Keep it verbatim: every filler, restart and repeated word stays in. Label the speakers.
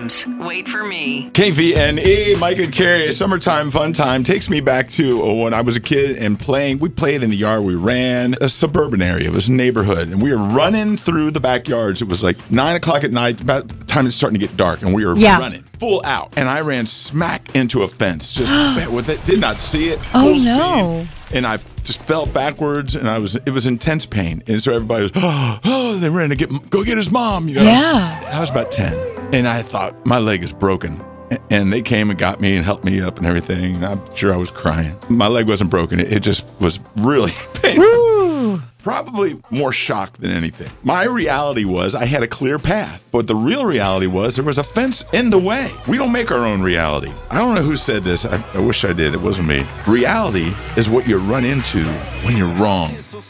Speaker 1: jams. Wait for me.
Speaker 2: K V N E, Mike and Carrie, summertime fun time takes me back to when I was a kid and playing. We played in the yard. We ran a suburban area. It was a neighborhood. And we were running through the backyards. It was like nine o'clock at night, about the time it's starting to get dark. And we were
Speaker 3: Yeah.
Speaker 2: running full out. And I ran smack into a fence. Just with it. Did not see it.
Speaker 3: Oh,
Speaker 2: Full
Speaker 3: no.
Speaker 2: speed. And I just fell backwards, and I was it was intense pain. And so everybody was, oh, oh they ran to get go get his mom. You know?
Speaker 3: Yeah.
Speaker 2: I was about ten, and I thought my leg is broken. And they came and got me and helped me up and everything. And I'm sure I was crying. My leg wasn't broken. It, it just was really painful.
Speaker 3: Woo.
Speaker 2: Probably more shock than anything. My reality was I had a clear path, but the real reality was there was a fence in the way. We don't make our own reality. I don't know who said this. I, I wish I did. It wasn't me. Reality is what you run into when you're wrong.